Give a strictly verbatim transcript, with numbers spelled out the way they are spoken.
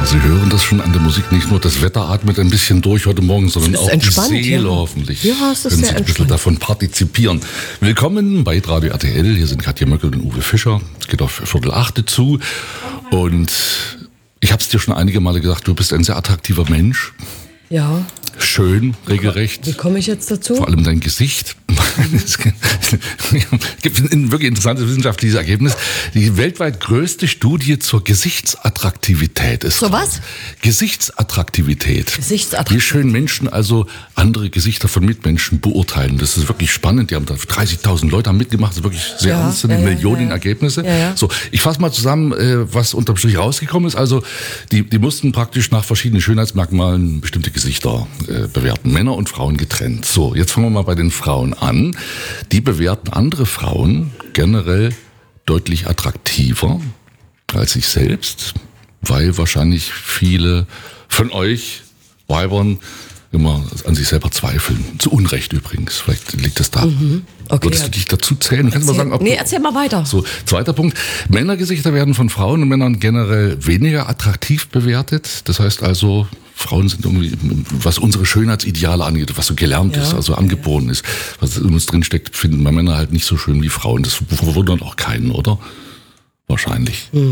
Sie hören das schon an der Musik, nicht nur das Wetter atmet ein bisschen durch heute Morgen, sondern auch die Seele ja. hoffentlich. Ja, es ist können sehr Sie ein bisschen davon partizipieren. Willkommen bei Radio R T L, hier sind Katja Möckel und Uwe Fischer. Es geht auf Viertel achte zu und ich habe es dir schon einige Male gesagt, du bist ein sehr attraktiver Mensch. Ja. Schön, regelrecht. Wie komme ich jetzt dazu? Vor allem dein Gesicht. Es gibt ein wirklich interessantes wissenschaftliches Ergebnis. Die weltweit größte Studie zur Gesichtsattraktivität ist. Zur was? Gesichtsattraktivität. Gesichtsattraktivität. Wie schön Menschen also andere Gesichter von Mitmenschen beurteilen. Das ist wirklich spannend. Die haben da dreißigtausend Leite haben mitgemacht. Das ist wirklich sehr Ja, ernst. Das sind ja, ja, Millionen ja, ja. Ergebnisse. Ja, ja. So, ich fasse mal zusammen, was unterm Strich rausgekommen ist. Also, die, die mussten praktisch nach verschiedenen Schönheitsmerkmalen bestimmte Gesichter äh, bewerten. Männer und Frauen getrennt. So, jetzt fangen wir mal bei den Frauen an. Die bewerten andere Frauen generell deutlich attraktiver als sich selbst, weil wahrscheinlich viele von euch Weibern immer an sich selber zweifeln. Zu Unrecht übrigens. Vielleicht liegt das da. Mhm. Okay, Würdest ja. du dich dazu zählen? Du kannst mal sagen, ob nee, du, erzähl mal weiter. so, zweiter Punkt. Männergesichter werden von Frauen und Männern generell weniger attraktiv bewertet. Das heißt also, Frauen sind irgendwie, was unsere Schönheitsideale angeht, was so gelernt Ja. ist, also angeboren ist, was in uns drin steckt, finden wir Männer halt nicht so schön wie Frauen. Das verwundert auch keinen, oder? Wahrscheinlich.